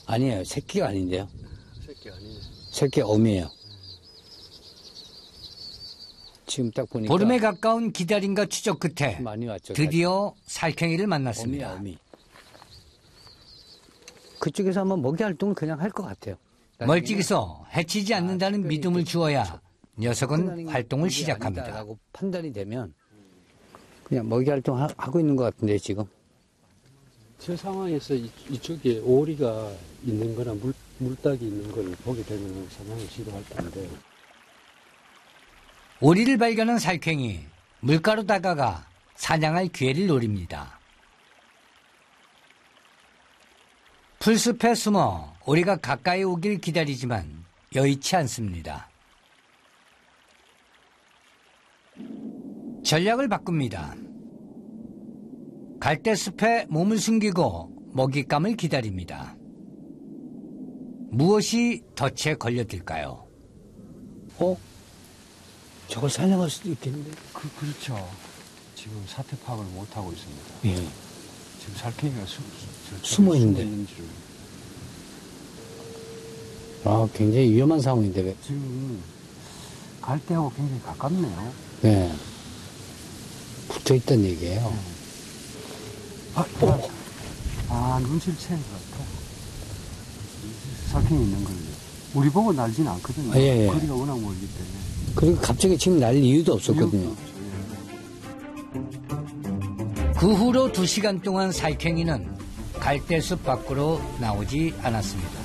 아니에요. 새끼가 아닌데요. 새끼 아니네. 새끼 어미예요. 지금 딱 보니까 보름에 가까운 기다림과 추적 끝에 많이 왔죠. 드디어 살쾡이를 만났습니다. 어미. 그쪽에서 한번 먹이 활동을 그냥 할 것 같아요. 멀찍이서 해치지 않는다는 믿음을 주어야 녀석은 활동을 시작합니다. 라고 판단이 되면 그냥 먹이 활동하고 있는 것 같은데 지금. 저 상황에서 이쪽에 오리가 있는 거나 물닭이 있는 걸 보게 되면 사냥을 시도할 텐데. 오리를 발견한 살쾡이 물가로 다가가 사냥할 기회를 노립니다. 풀숲에 숨어 오리가 가까이 오길 기다리지만 여의치 않습니다. 전략을 바꿉니다. 갈대숲에 몸을 숨기고 먹잇감을 기다립니다. 무엇이 덫에 걸려들까요? 저걸 사냥할 수도 있겠는데. 그렇죠. 지금 사태 파악을 못하고 있습니다. 예. 지금 살쾡이가 숨어 있는데. 있는지를. 아, 굉장히 위험한 상황인데 왜? 지금 갈대하고 굉장히 가깝네요. 네. 붙어 있다는 얘기예요. 눈치를 채는 것 같아. 살쾡이 있는 거예요. 우리 보고 날지는 않거든요. 예. 거리가 워낙 멀기 때문에. 그리고 갑자기 지금 날 이유도 없었거든요. 그 후로 2시간 동안 살쾡이는 갈대숲 밖으로 나오지 않았습니다.